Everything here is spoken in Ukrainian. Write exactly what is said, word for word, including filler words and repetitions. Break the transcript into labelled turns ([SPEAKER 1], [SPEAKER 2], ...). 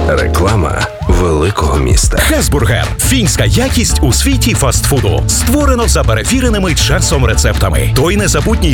[SPEAKER 1] Реклама великого міста.
[SPEAKER 2] Хесбургер – фінська якість у світі фастфуду. Створено за перевіреними часом рецептами. Той незабутній